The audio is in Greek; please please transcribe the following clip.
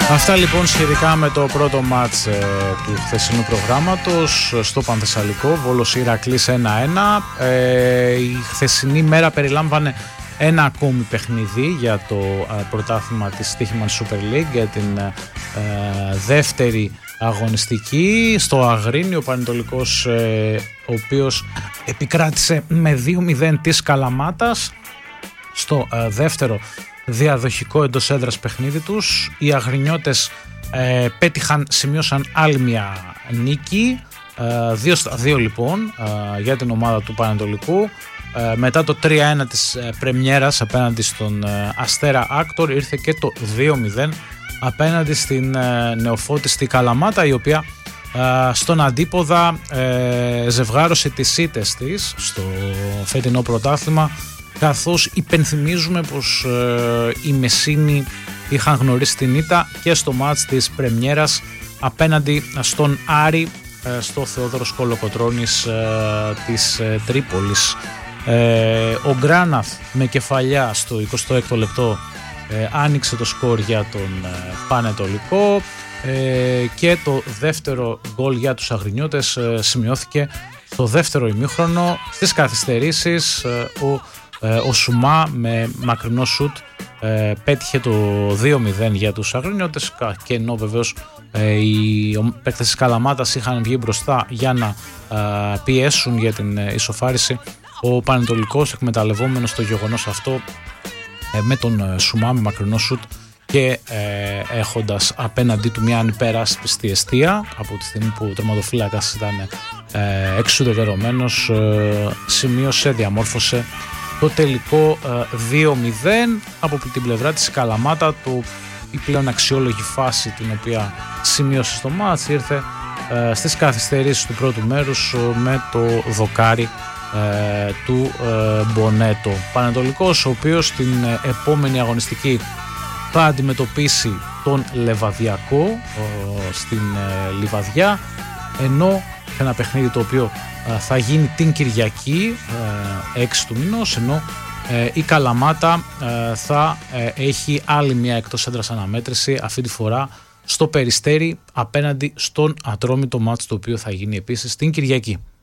Αυτά λοιπόν σχετικά με το πρώτο μάτς του χθεσινού προγράμματος στο Πανθεσσαλικό, Βόλος Ηρακλής 1-1. Η χθεσινή μέρα περιλάμβανε ένα ακόμη παιχνίδι για το πρωτάθλημα της Stoichman Super League, για την δεύτερη αγωνιστική στο Αγρίνι. Ο Πανετολικός, ο οποίος επικράτησε με 2-0 της Καλαμάτας στο δεύτερο διαδοχικό εντός έδρας παιχνίδι τους. Οι Αγρινιώτες σημείωσαν άλλη μια νίκη, 2-2 λοιπόν για την ομάδα του Πανετολικού. Μετά το 3-1 της πρεμιέρας απέναντι στον Αστέρα Άκτορ ήρθε και το 2-0 απέναντι στην νεοφώτιστη Καλαμάτα, η οποία στον αντίποδα ζευγάρωσε τις ήττες της στο φετινό πρωτάθλημα, καθώς υπενθυμίζουμε πως οι Μεσίνοι είχαν γνωρίσει την ήττα και στο μάτς της πρεμιέρας απέναντι στον Άρη στο Θεόδωρος Κολοκοτρώνης της Τρίπολης. Ο Γκράναθ με κεφαλιά στο 26ο λεπτό άνοιξε το σκορ για τον Πανετολικό και το δεύτερο γκολ για τους Αγρινιώτες σημειώθηκε στο δεύτερο ημίχρονο. Στις καθυστερήσεις ο Σουμά με μακρινό σουτ πέτυχε το 2-0 για τους Αγρινιώτες, και ενώ βεβαίως οι παίκτες της Καλαμάτας είχαν βγει μπροστά για να πιέσουν για την ισοφάριση, ο Πανετολικός, εκμεταλλευόμενος το γεγονός αυτό με τον Σουμά με μακρινό σουτ και έχοντας απέναντί του μια ανυπεράσπιστη εστία από τη στιγμή που ο τερματοφύλακας ήταν εξουδετερωμένος, σημείωσε, διαμόρφωσε το τελικό 2-0. Από την πλευρά της Καλαμάτα, η πλέον αξιόλογη φάση την οποία σημείωσε στο μάτς ήρθε στις καθυστερήσεις του πρώτου μέρους με το δοκάρι του Μπονέτο. Πανετολικός, ο οποίος την επόμενη αγωνιστική θα αντιμετωπίσει τον Λεβαδιακό στην Λιβαδιά, ενώ ένα παιχνίδι το οποίο θα γίνει την Κυριακή 6 του μηνός, ενώ η Καλαμάτα θα έχει άλλη μια εκτός έδρας αναμέτρηση, αυτή τη φορά στο Περιστέρι απέναντι στον Ατρόμητο, μάτς το οποίο θα γίνει επίσης την Κυριακή.